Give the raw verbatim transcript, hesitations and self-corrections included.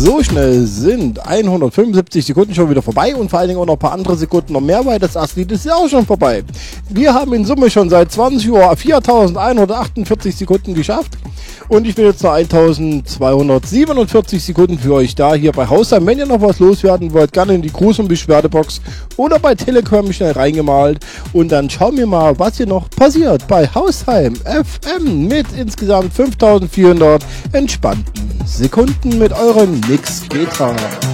So schnell sind hundertfünfundsiebzig Sekunden schon wieder vorbei und vor allen Dingen auch noch ein paar andere Sekunden noch mehr, weil das erste Lied ist ja auch schon vorbei. Wir haben in Summe schon seit zwanzig Uhr viertausendeinhundertachtundvierzig Sekunden geschafft und ich will jetzt noch eintausendzweihundertsiebenundvierzig Sekunden für euch da hier bei Haustime. Wenn ihr noch was loswerden wollt, gerne in die Gruß- und Beschwerdebox oder bei Telegram schnell reingemalt und dann schauen wir mal, was hier noch passiert bei Haustime F M mit insgesamt fünftausendvierhundert entspannten Sekunden mit eurem Mix Petra.